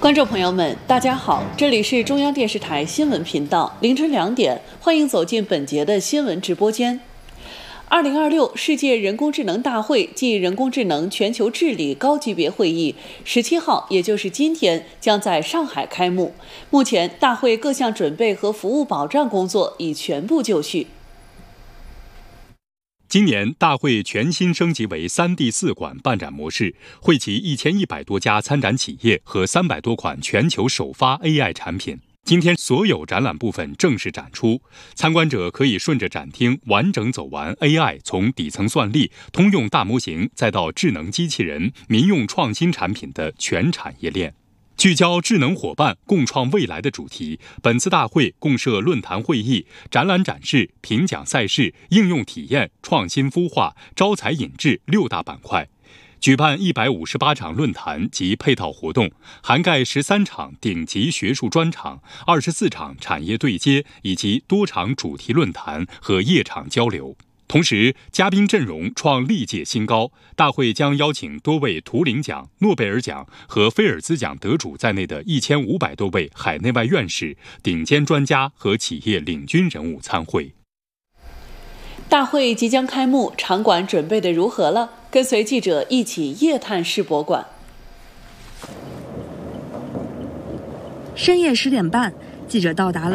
观众朋友们，大家好，这里是中央电视台新闻频道，凌晨2点，欢迎走进本节的新闻直播间。2026世界人工智能大会暨人工智能全球治理高级别会议17号，也就是今天，将在上海开幕。目前，大会各项准备和服务保障工作已全部就绪。 今年大会全新升级为3D4馆办展模式，汇集1100多家参展企业和300多款全球首发 AI 产品。今天所有展览部分正式展出，参观者可以顺着展厅完整走完 AI 从底层算力、通用大模型再到智能机器人、民用创新产品的全产业链。聚焦智能伙伴共创未来的主题，本次大会共设论坛会议、展览展示、评奖赛事、应用体验、创新孵化、招才引智6大板块，举办158场论坛及配套活动，涵盖13场顶级学术专场、24场产业对接以及多场主题论坛和夜场交流。同时，嘉宾阵容创历届新高，大会将邀请多位图灵奖、诺贝尔奖和菲尔兹奖得主在内的1500多位海内外院士、顶尖专家和企业领军人物参会。 大会即将开幕，场馆准备的如何了？跟随记者一起夜探世博馆。 深夜10点半，记者到达了